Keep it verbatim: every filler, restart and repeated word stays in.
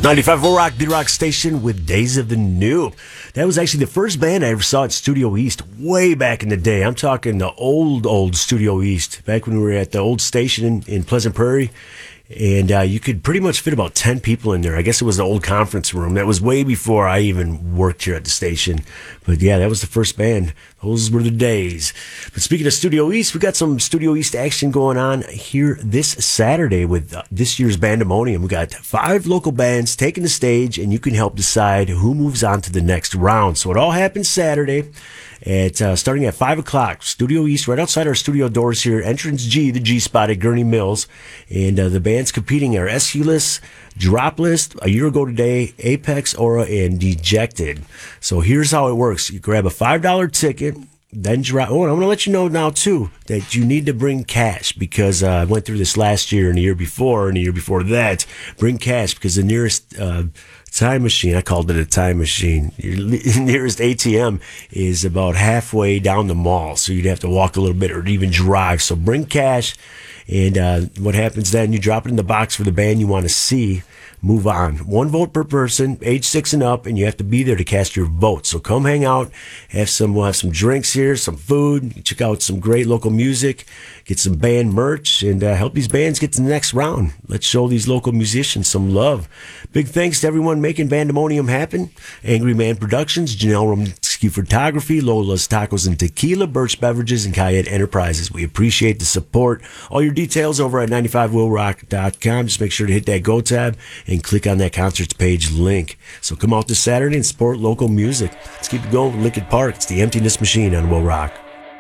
ninety-five Will Rock, the rock station with Days of the New. That was actually the first band I ever saw at Studio East way back in the day. I'm talking the old, old Studio East, back when we were at the old station in, in Pleasant Prairie. And uh, you could pretty much fit about ten people in there. I guess it was the old conference room. That was way before I even worked here at the station. But yeah, that was the first band. Those were the days. But speaking of Studio East, we got some Studio East action going on here this Saturday with uh, this year's Bandemonium. We got five local bands taking the stage, and you can help decide who moves on to the next round. So it all happens Saturday. At uh, starting at five o'clock, Studio East, right outside our studio doors here, Entrance G, the G spot at Gurney Mills. And uh, the bands competing are Esculus, Droplist, A Year Ago Today, Apex, Aura, and Dejected. So here's how it works. You grab a five dollar ticket, then drop. Oh, and I'm going to let you know now, too, that you need to bring cash because uh, I went through this last year and the year before and the year before that. Bring cash because the nearest uh, time machine, I called it a time machine, your nearest A T M is about halfway down the mall. So you'd have to walk a little bit or even drive. So bring cash. And uh, what happens then, you drop it in the box for the band you want to see. Move on. One vote per person, age six and up, and you have to be there to cast your vote. So come hang out, have some, we'll have some drinks here, some food, check out some great local music, get some band merch, and uh, help these bands get to the next round. Let's show these local musicians some love. Big thanks to everyone making Bandemonium happen. Angry Man Productions, Janelle Romanski Photography, Lola's Tacos and Tequila, Birch Beverages, and Kayet Enterprises. We appreciate the support. All your details over at ninety-five will rock dot com. Just make sure to hit that Go tab and click on that concerts page link. So come out this Saturday and support local music. Let's keep it going with Linkin Park. It's the Emptiness Machine on Will Rock.